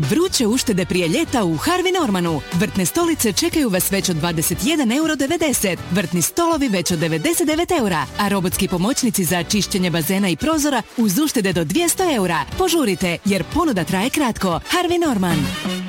Vruće uštede prije ljeta u Harvey Normanu. Vrtne stolice čekaju vas već od 21,90 €, vrtni stolovi već od 99 €, a robotski pomoćnici za čišćenje bazena i prozora uz uštede do 200 €. Požurite jer ponuda traje kratko. Harvey Norman.